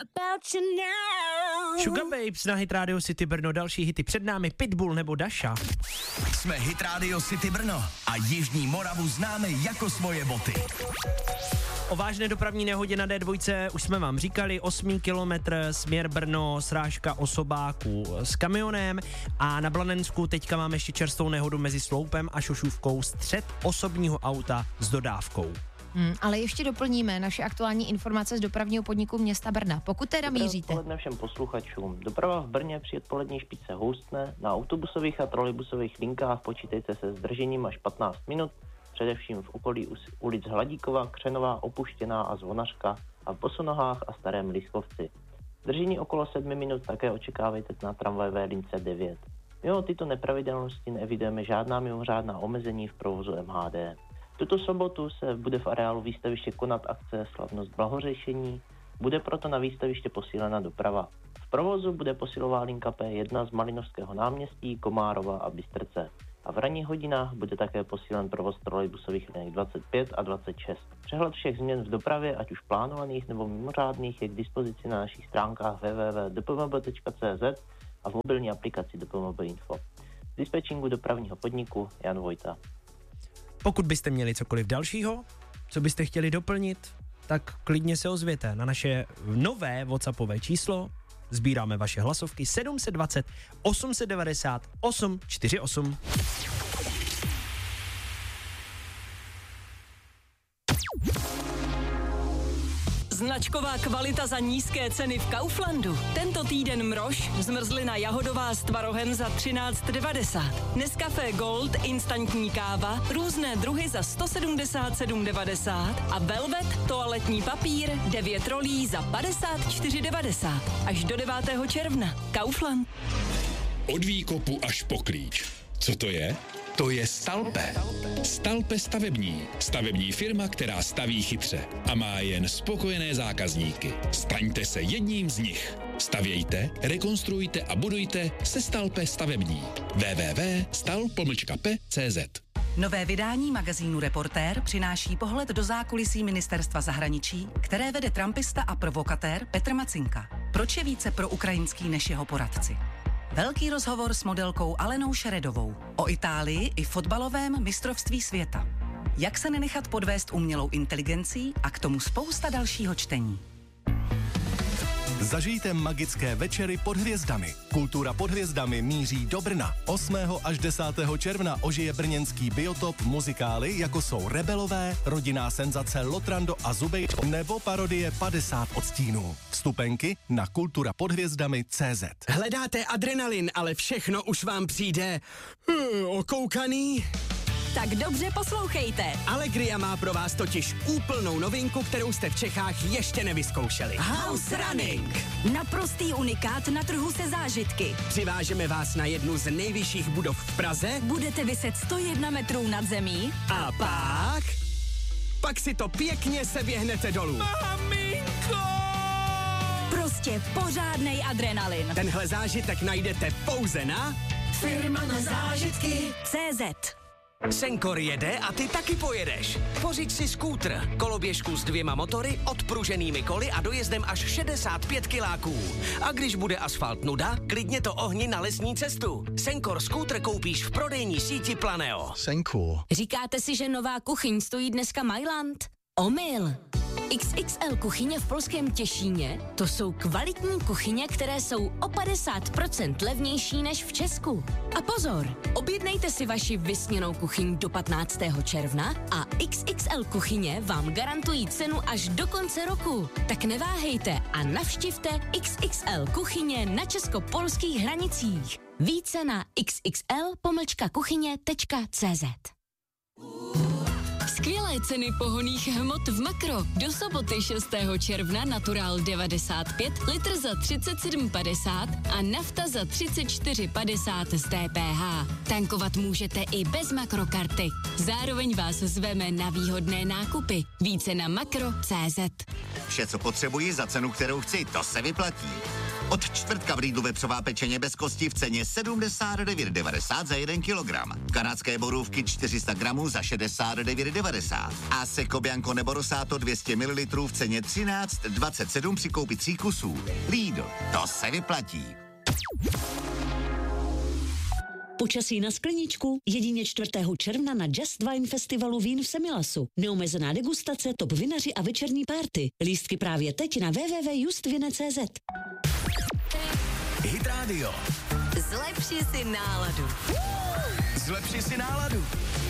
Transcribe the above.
Sugar Babes na Hit Radio City Brno, další hity před námi, Pitbull nebo Dasha. Jsme Hit Radio City Brno a Jižní Moravu známe jako svoje boty. O vážné dopravní nehodě na D2 už jsme vám říkali, 8 kilometr, směr Brno, srážka osobáků s kamionem a na Blanensku teďka máme ještě čerstvou nehodu mezi Sloupem a Šošůvkou, střet osobního auta s dodávkou. Ale ještě doplníme naše aktuální informace z dopravního podniku města Brna. Pokud teda míříte. Odpoledne všem posluchačům. Doprava v Brně při odpolední špičce houstne. Na autobusových a trolejbusových linkách počítejte se zdržením až 15 minut, především v okolí ulic Hladíkova, Křenová, Opuštěná a Zvonařka a v Bosonohách a Starém Lískovci. Zdržení okolo 7 minut také očekávejte na tramvajové lince 9. Mimo tyto nepravidelnosti neevidujeme žádná mimořádná omezení v provozu MHD. Tuto sobotu se bude v areálu výstaviště konat akce Slavnost blahořešení, bude proto na výstaviště posílena doprava. V provozu bude posilová linka P1 z Malinovského náměstí, Komárova a Bystrce. A v ranních hodinách bude také posílen provoz trolejbusových linek 25 a 26. Přehled všech změn v dopravě, ať už plánovaných nebo mimořádných, je k dispozici na našich stránkách www.dpmb.cz a v mobilní aplikaci DPMB Info. Z dispečingu dopravního podniku Jan Vojta. Pokud byste měli cokoliv dalšího, co byste chtěli doplnit, tak klidně se ozvěte na naše nové WhatsAppové číslo. Sbíráme vaše hlasovky 720 890 848. Značková kvalita za nízké ceny v Kauflandu. Tento týden mrož, zmrzlina jahodová s tvarohem za 13,90. Nescafé Gold, instantní káva, různé druhy za 177,90 a Velvet, toaletní papír, 9 rolí za 54,90. Až do 9. června. Kaufland. Od výkopu až po klíč. Co to je? To je Stalpe. Stalpe stavební. Stavební firma, která staví chytře a má jen spokojené zákazníky. Staňte se jedním z nich. Stavějte, rekonstruujte a budujte se Stalpe stavební. www.stal-p.cz. Nové vydání magazínu Reportér přináší pohled do zákulisí ministerstva zahraničí, které vede trumpista a provokatér Petr Macinka. Proč je více proukrajinský než jeho poradci? Velký rozhovor s modelkou Alenou Šeredovou o Itálii i fotbalovém mistrovství světa. Jak se nenechat podvést umělou inteligencí a k tomu spousta dalšího čtení. Zažijte magické večery pod hvězdami. Kultura pod hvězdami míří do Brna. 8. až 10. června ožije brněnský biotop muzikály, jako jsou Rebelové, Rodinná senzace Lotrando a Zubej nebo parodie 50 odstínů. Vstupenky na kulturapodhvězdami.cz. Hledáte adrenalin, ale všechno už vám přijde okoukaný? Tak dobře poslouchejte. Allegria má pro vás totiž úplnou novinku, kterou jste v Čechách ještě nevyzkoušeli. House Running. Naprostý unikát na trhu se zážitky. Přivážeme vás na jednu z nejvyšších budov v Praze. Budete viset 101 metrů nad zemí. A pak si to pěkně seběhnete dolů. Maminko! Prostě pořádnej adrenalin. Tenhle zážitek najdete pouze na Firma na zážitky CZ. Senkor jede a ty taky pojedeš. Pořiď si skútr, koloběžku s 2 motory, odpruženými koly a dojezdem až 65 kiláků. A když bude asfalt nuda, klidně to ohni na lesní cestu. Senkor skútr koupíš v prodejní síti Planeo. Senkor. Říkáte si, že nová kuchyň stojí dneska Mailand? Omyl. XXL kuchyně v polském Těšíně, to jsou kvalitní kuchyně, které jsou o 50% levnější než v Česku. A pozor, objednejte si vaši vysněnou kuchyň do 15. června a XXL kuchyně vám garantují cenu až do konce roku. Tak neváhejte a navštivte XXL kuchyně na česko-polských hranicích. Více na xxl-kuchyně.cz. Skvělé ceny pohonných hmot v Makro. Do soboty 6. června Natural 95, litr za 37,50 a nafta za 34,50 z DPH. Tankovat můžete i bez Makrokarty. Zároveň vás zveme na výhodné nákupy. Více na makro.cz. Vše, co potřebuji za cenu, kterou chci, to se vyplatí. Od čtvrtka v Lidlu vepřová pečeně bez kosti v ceně 79,90 za 1 kilogram. Kanadské borůvky 400 gramů za 69,90. dvakrát. A Seco Bianco nebo Rosato 200 ml v ceně 13,27 při koupi 3 kusů. Lidl, to se vyplatí. Počasí na skleničku jedině 4. června na Just Wine Festivalu vín v Semilasu. Neomezená degustace, top vinaři a večerní párty. Lístky právě teď na www.justvine.cz. Hit Radio. Zlepši si náladu. Zlepši si náladu.